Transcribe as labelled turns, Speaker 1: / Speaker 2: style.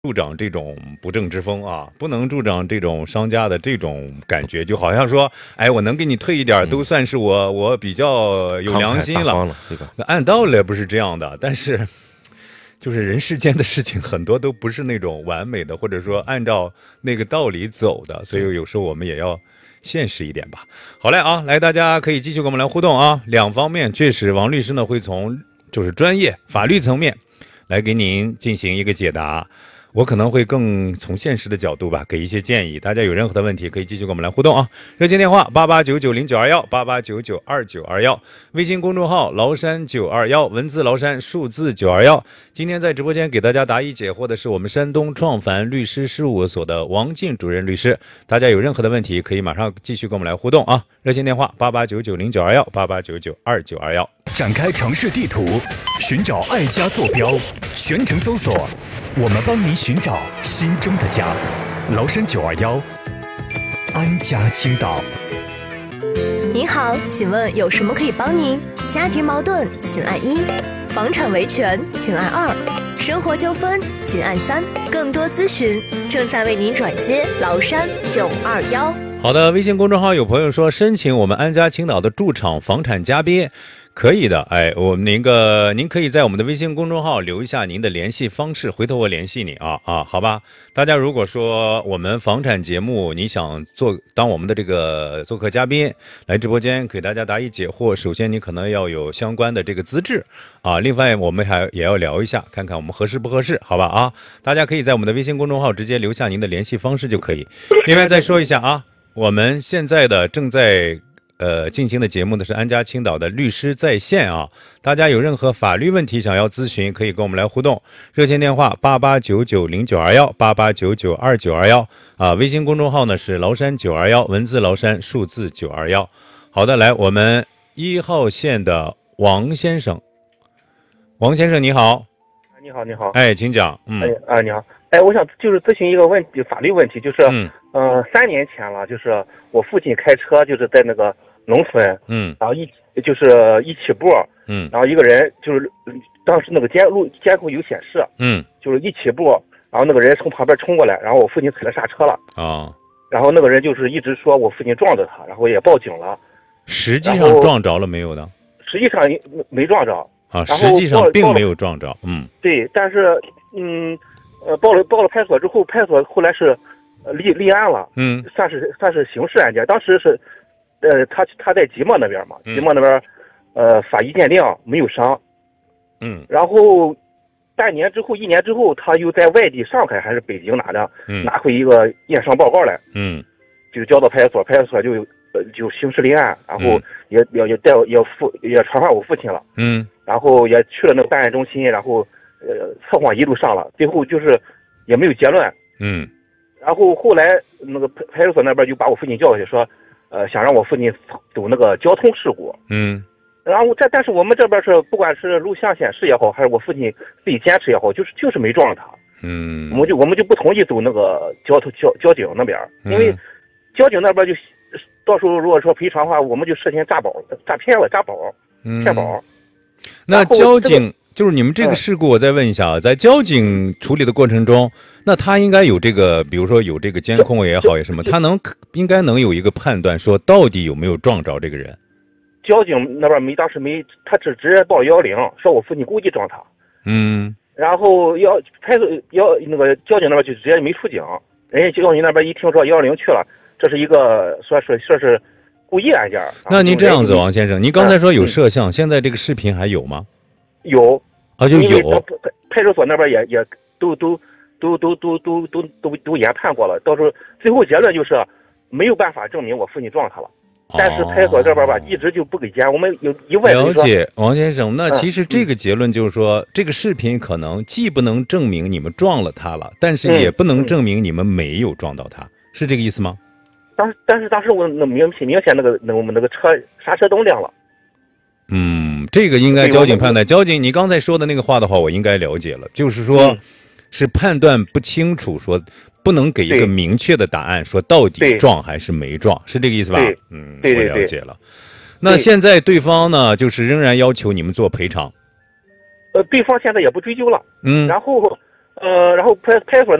Speaker 1: 助长这种不正之风啊，不能助长这种商家的这种感觉，就好像说，哎，我能给你退一点，都算是我比较有良心了。那按道理不是这样的，但是就是人世间的事情很多都不是那种完美的，或者说按照那个道理走的，所以有时候我们也要现实一点吧。好嘞啊，来，大家可以继续跟我们来互动啊。两方面确实，王律师呢会从就是专业法律层面来给您进行一个解答。我可能会更从现实的角度吧，给一些建议。大家有任何的问题，可以继续跟我们来互动啊！热线电话88990921，88992921，微信公众号崂山921，文字崂山，数字921。今天在直播间给大家答疑解惑的是我们山东创凡律师事务所的王进主任律师。大家有任何的问题，可以马上继续跟我们来互动啊！热线电话88990921，88992921。
Speaker 2: 展开城市地图，寻找爱家坐标，全程搜索，我们帮您寻找心中的家。崂山921，安家青岛。
Speaker 3: 您好，请问有什么可以帮您？家庭矛盾，请按1；房产维权，请按2；生活纠纷，请按3。更多咨询正在为您转接崂山921。
Speaker 1: 好的，微信公众号有朋友说申请我们安家青岛的驻场房产嘉宾。可以的，哎，您可以在我们的微信公众号留一下您的联系方式，回头我联系你啊，好吧？大家如果说我们房产节目你想当我们的这个做客嘉宾来直播间给大家答疑解惑，首先你可能要有相关的这个资质啊，另外我们也要聊一下，看看我们合适不合适，好吧啊？大家可以在我们的微信公众号直接留下您的联系方式就可以。另外再说一下啊，我们现在的正在进行的节目呢是安家青岛的律师在线啊，大家有任何法律问题想要咨询，可以跟我们来互动。热线电话88990921，88992921啊，微信公众号呢是崂山921，文字崂山，数字921。好的，来，我们1号线的王先生，王先生你好。
Speaker 4: 你好，你好，
Speaker 1: 哎，请讲。
Speaker 4: 你好，哎，我想就是咨询一个问题，法律问题，就是3年前了，就是我父亲开车，就是在那个农村，然后一起步，然后一个人就是当时那个监控有显示，就是一起步，然后那个人从旁边冲过来，然后我父亲踩了刹车了，然后那个人就是一直说我父亲撞着他，然后也报警了，实际
Speaker 1: 上撞着了没有呢？
Speaker 4: 实际上没撞着。
Speaker 1: 实际上并没有撞着，
Speaker 4: 对，但是报了派出所之后，派出所后来是立案了，算是刑事案件。当时是他在即墨那边嘛，即墨那边法医鉴定没有伤，然后1年之后他又在外地上海还是北京哪的拿回一个验伤报告来，就交到派出所，派出所就刑事立案，然后也传唤我父亲了，然后也去了那个办案中心，然后测谎仪都上了，最后就是也没有结论，然后后来那个派出所那边就把我父亲叫过去说，想让我父亲走那个交通事故，然后但是我们这边是不管是录像显示也好，还是我父亲自己坚持也好，就是没撞着他，我们就不同意走那个交警那边，因为交警那边就到时候如果说赔偿的话，我们就涉嫌诈骗骗保。
Speaker 1: 那交警就是你们这个事故，我再问一下啊，在交警处理的过程中，那他应该有这个，比如说有这个监控也好，也什么，他应该能有一个判断，说到底有没有撞着这个人。
Speaker 4: 交警那边当时没，他直接报110，说我父亲故意撞他。然后那个交警那边就直接没出警，人家交警那边一听说110去了，这是一个说是故意案件。
Speaker 1: 那您这样子，王先生，您刚才说有摄像，现在这个视频还有吗？
Speaker 4: 有
Speaker 1: 啊，就有。
Speaker 4: 派出所那边也都研判过了，到时候最后结论就是没有办法证明我父亲撞他了。但是派出所这边吧，一直就不给监。我们有疑问。
Speaker 1: 了解，王先生，那其实这个结论就是说，这个视频可能既不能证明你们撞了他了，但是也不能证明你们没有撞到他，是这个意思吗？
Speaker 4: 但是当时我那明显我们那个车刹车灯亮了。
Speaker 1: 这个应该交警判断。交警，你刚才说的那个话的话，我应该了解了，就是说，是判断不清楚，说不能给一个明确的答案，说到底撞还是没撞，是这个意思吧？
Speaker 4: 对，
Speaker 1: 我了解了。那现在对方呢，就是仍然要求你们做赔偿。
Speaker 4: 对方现在也不追究了。然后然后派出所